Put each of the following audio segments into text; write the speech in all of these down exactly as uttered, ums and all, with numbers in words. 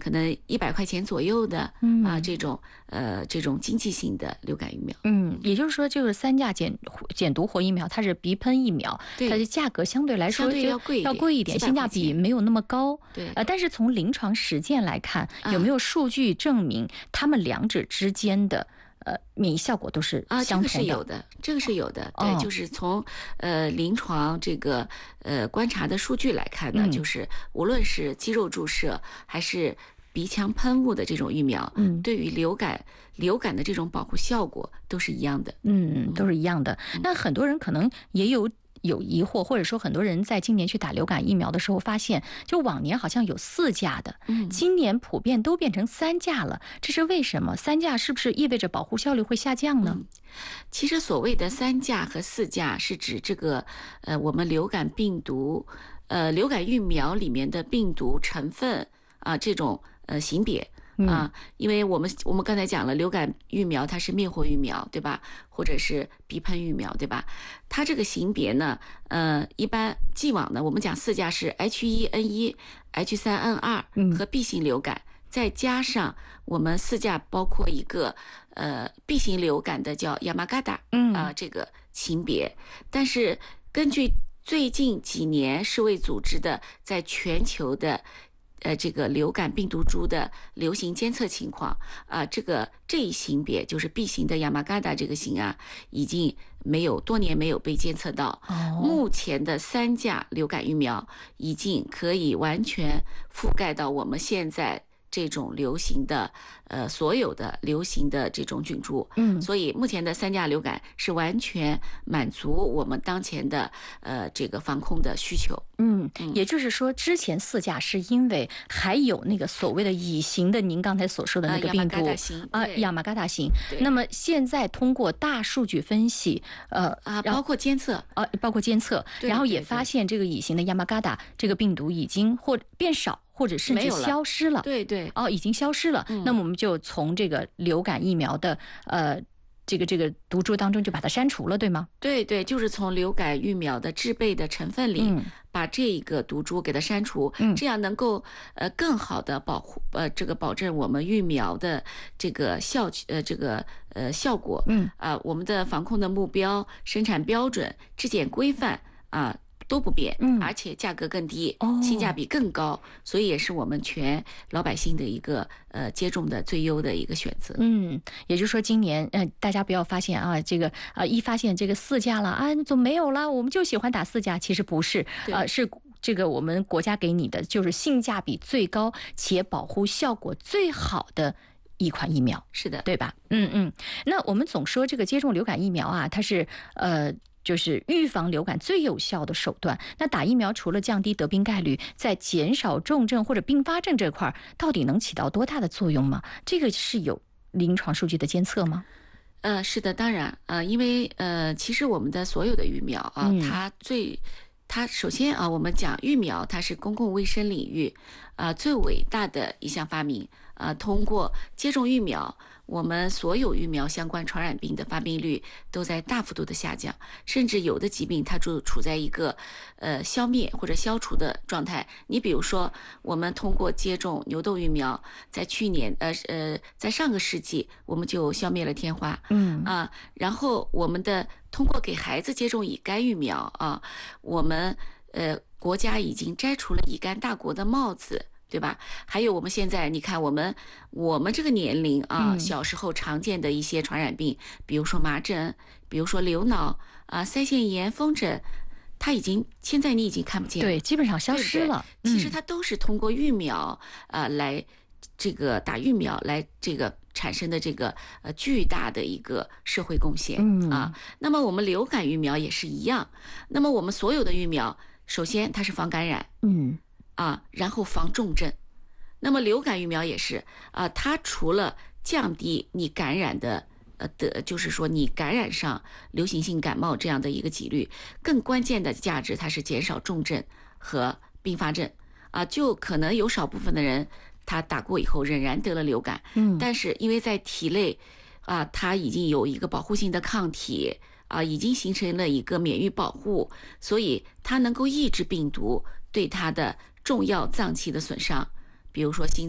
可能一百块钱左右的、嗯、啊这种呃这种经济性的流感疫苗。 嗯，也就是说，这个三价减减毒活疫苗，它是鼻喷疫苗，它的价格相对来说就要贵要贵一点，性价比没有那么高。 对， 呃，但是从临床实践来看，有没有数据证明他们两者之间的？呃，免疫效果都是相同的。啊，这个是有的，这个是有的。对，哦、就是从呃临床这个呃观察的数据来看呢，嗯、就是无论是肌肉注射还是鼻腔喷雾的这种疫苗，嗯，对于流感流感的这种保护效果都是一样的。 嗯，都是一样的。嗯、那很多人可能也有。有疑惑，或者说很多人在今年去打流感疫苗的时候发现，就往年好像有四价的，嗯，今年普遍都变成三价了，这是为什么？三价是不是意味着保护效率会下降呢？ 嗯、其实所谓的三价和四价是指这个呃我们流感病毒呃流感疫苗里面的病毒成分啊、呃、这种呃型别。啊，因为我们我们刚才讲了，流感疫苗它是灭活疫苗，对吧？或者是鼻喷疫苗，对吧？它这个型别呢，呃，一般既往呢，我们讲四价是 H 一 N 一、H 三 N 二和 B 型流感，嗯、再加上我们四价包括一个呃 B 型流感的叫亚麻嘎达，嗯啊、呃、这个型别，但是根据最近几年世卫组织的在全球的。呃，这个流感病毒株的流行监测情况啊、呃，这个这一型别就是 B 型的亚麻嘎达这个型啊，已经没有多年没有被监测到。哦，目前的三价流感疫苗已经可以完全覆盖到我们现在这种流行的呃所有的流行的这种菌株。嗯，所以目前的三价流感是完全满足我们当前的呃这个防控的需求。 嗯，也就是说，之前四价是因为还有那个所谓的乙型的，您刚才所说的那个病毒啊， 亚麻嘎达型。那么现在通过大数据分析，呃啊，包括监测啊，包括监测，然后也发现这个乙型的亚麻嘎达这个病毒已经或变少，或者甚至消失了。 对对， 哦，已经消失了。嗯、那么我们就从这个流感疫苗的呃。这个这个毒株当中就把它删除了，对吗？ 对对，就是从流感疫苗的制备的成分里，嗯、把这个毒株给它删除，嗯、这样能够呃更好的保护呃这个保证我们疫苗的这个效呃这个呃效果，嗯啊、呃、我们的防控的目标、生产标准、质检规范啊。呃都不变，嗯，而且价格更低，哦，性价比更高，所以也是我们全老百姓的一个呃接种的最优的一个选择。 嗯，也就是说今年呃大家不要发现啊，这个啊、呃、一发现这个四价了啊，怎么没有了？我们就喜欢打四价，其实不是，呃是这个我们国家给你的就是性价比最高且保护效果最好的一款疫苗， 是的， 对吧？嗯嗯，那我们总说这个接种流感疫苗啊，它是呃。就是预防流感最有效的手段。那打疫苗除了降低得病概率，在减少重症或者并发症这块，到底能起到多大的作用吗？这个是有临床数据的监测吗？ 呃，是的，当然，呃，因为呃，其实我们的所有的疫苗啊，嗯、它最，它首先啊，我们讲疫苗，它是公共卫生领域啊、呃、最伟大的一项发明啊、呃，通过接种疫苗。我们所有疫苗相关传染病的发病率都在大幅度的下降，甚至有的疾病它就处在一个呃消灭或者消除的状态。你比如说，我们通过接种牛痘疫苗，在去年呃呃在上个世纪我们就消灭了天花，嗯啊，然后我们的通过给孩子接种乙肝疫苗啊，我们呃国家已经摘除了乙肝大国的帽子。对吧？还有我们现在，你看我们我们这个年龄啊，嗯、小时候常见的一些传染病，比如说麻疹，比如说流脑啊、腮腺炎、风疹，它已经现在你已经看不见了， 对，基本上消失了。 对对其实它都是通过疫苗啊、呃、来这个打疫苗来这个产生的这个呃巨大的一个社会贡献、嗯、啊。那么我们流感疫苗也是一样。那么我们所有的疫苗，首先它是防感染，嗯。啊，然后防重症。那么流感疫苗也是啊，它除了降低你感染的呃的，就是说你感染上流行性感冒这样的一个几率，更关键的价值它是减少重症和并发症啊。就可能有少部分的人他打过以后仍然得了流感，嗯，但是因为在体内啊，它已经有一个保护性的抗体啊，已经形成了一个免疫保护，所以它能够抑制病毒对它的重要脏器的损伤，比如说心脏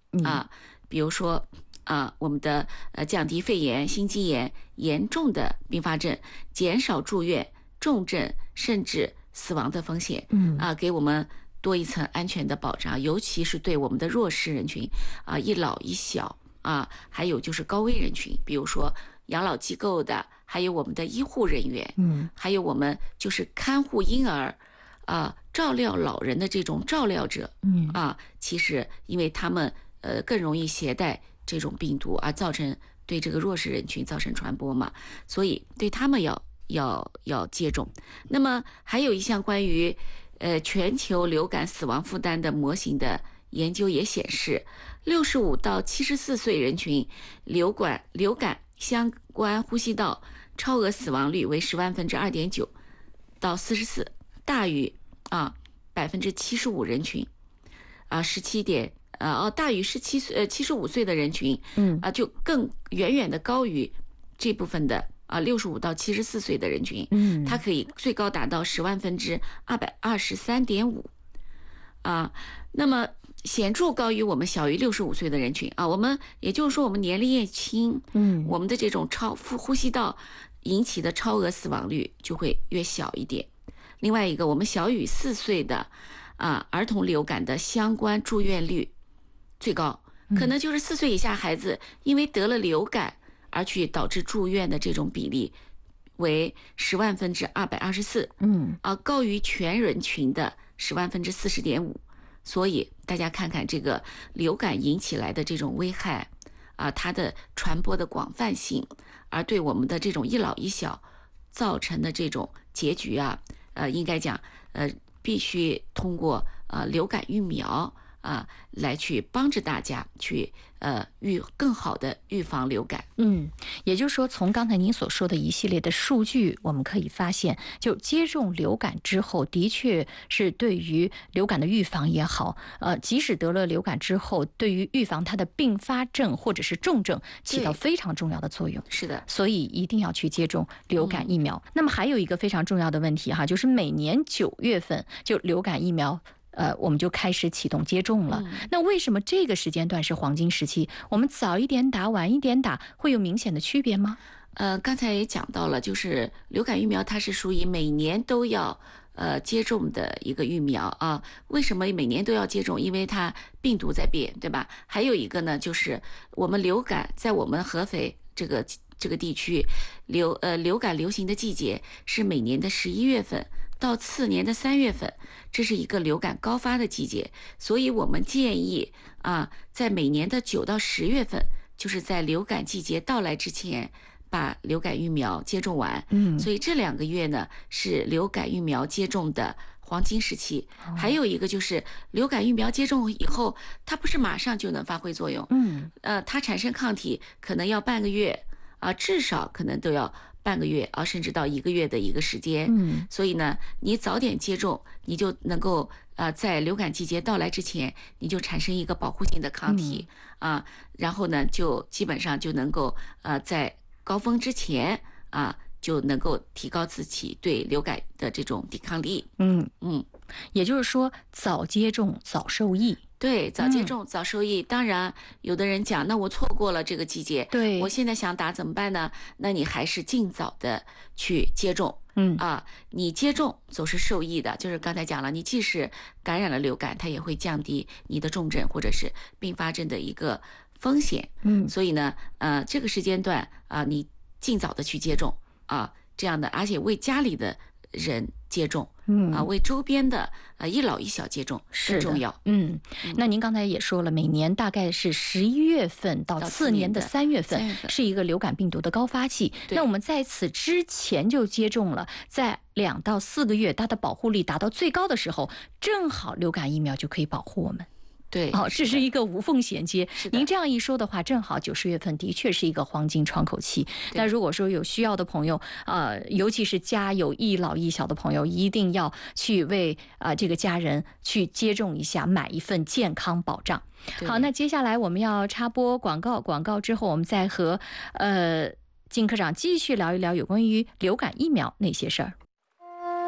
啊，比如说啊，我们的呃降低肺炎、心肌炎严重的并发症，减少住院、重症甚至死亡的风险， 嗯啊，给我们多一层安全的保障，尤其是对我们的弱势人群啊，一老一小啊，还有就是高危人群，比如说养老机构的，还有我们的医护人员， 嗯， 还有我们就是看护婴儿啊，照料老人的这种照料者， 嗯啊，其实因为他们呃更容易携带这种病毒，而造成对这个弱势人群造成传播嘛，所以对他们要要要接种。那么还有一项关于呃全球流感死亡负担的模型的研究也显示，六十五到七十四岁人群流感流感相关呼吸道超额死亡率为十万分之二点九到四十四，大于啊百分之七十五人群啊十七点呃哦大于十七岁呃七十五岁的人群， 嗯啊就更远远的高于这部分的啊六十五到七十四岁的人群， 嗯， 它可以最高达到十万分之二百二十三点五啊，那么显著高于我们小于六十五岁的人群啊，我们也就是说我们年龄越轻， 嗯我们的这种超呼呼吸道引起的超额死亡率就会越小一点。另外一个，我们小于四岁的啊儿童流感的相关住院率最高，可能就是四岁以下孩子因为得了流感而去导致住院的这种比例为十万分之二百二十四， 嗯啊，高于全人群的十万分之四十点五。所以大家看看这个流感引起来的这种危害啊，它的传播的广泛性，而对我们的这种一老一小造成的这种结局啊，呃，应该讲，呃，必须通过呃流感疫苗啊来去帮着大家去呃预更好的预防流感。 嗯，也就是说，从刚才您所说的一系列的数据，我们可以发现，就接种流感之后，的确是对于流感的预防也好，呃，即使得了流感之后，对于预防它的并发症或者是重症起到非常重要的作用。 是的， 所以一定要去接种流感疫苗。嗯、那么还有一个非常重要的问题哈，就是每年九月份就流感疫苗。呃，我们就开始启动接种了。 嗯、 那为什么这个时间段是黄金时期？我们早一点打，晚一点打，会有明显的区别吗？ 呃，刚才也讲到了，就是流感疫苗它是属于每年都要呃接种的一个疫苗啊。为什么每年都要接种？因为它病毒在变，对吧？还有一个呢，就是我们流感在我们合肥这个这个地区流呃流感流行的季节是每年的十一月份到次年的三月份，这是一个流感高发的季节，所以我们建议啊，在每年的九到十月份，就是在流感季节到来之前，把流感疫苗接种完。 嗯， 所以这两个月呢是流感疫苗接种的黄金时期。 哦、 还有一个就是流感疫苗接种以后，它不是马上就能发挥作用， 嗯， 呃，它产生抗体可能要半个月啊，至少可能都要半个月啊，甚至到一个月的一个时间。 嗯， 所以呢，你早点接种，你就能够呃在流感季节到来之前，你就产生一个保护性的抗体、嗯、啊，然后呢，就基本上就能够呃在高峰之前啊，就能够提高自己对流感的这种抵抗力。 嗯嗯， 也就是说，早接种早受益。 对，早接种、嗯、早受益。当然，有的人讲，那我错过了这个季节， 对， 我现在想打怎么办呢？那你还是尽早的去接种。 嗯啊，你接种总是受益的，就是刚才讲了，你即使感染了流感，它也会降低你的重症或者是并发症的一个风险。 嗯， 所以呢，呃，这个时间段啊，你尽早的去接种啊，这样的，而且为家里的人接种。 嗯啊，为周边的呃一老一小接种更重要。 嗯，那您刚才也说了，每年大概是十一月份到次年的三月份是一个流感病毒的高发期。那我们在此之前就接种了，在两到四个月，它的保护力达到最高的时候，正好流感疫苗就可以保护我们。 对， 哦，这是一个无缝衔接。 是的， 您这样一说的话，正好九十月份的确是一个黄金窗口期。那如果说有需要的朋友，呃，尤其是家有一老一小的朋友，一定要去为啊、呃、这个家人去接种一下，买一份健康保障。好，那接下来我们要插播广告，广告之后我们再和呃金科长继续聊一聊有关于流感疫苗那些事儿。